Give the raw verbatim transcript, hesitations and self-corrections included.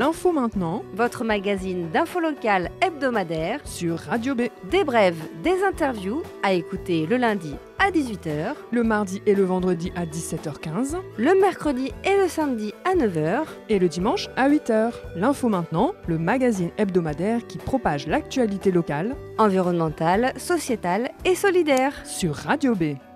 L'info maintenant, votre magazine d'info locale hebdomadaire, sur Radio B. des brèves, des interviews à écouter le lundi à dix-huit heures, Le mardi et le vendredi à dix-sept heures quinze. le mercredi et le samedi à neuf heures, Et le dimanche à huit heures. L'info maintenant, le magazine hebdomadaire qui propage l'actualité locale environnementale, sociétale et solidaire. sur Radio B.